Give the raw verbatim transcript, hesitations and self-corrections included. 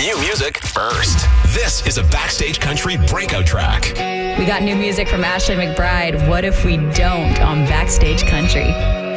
New music first. This is a Backstage Country breakout track. We got new music from Ashley McBryde. What if we don't on Backstage Country?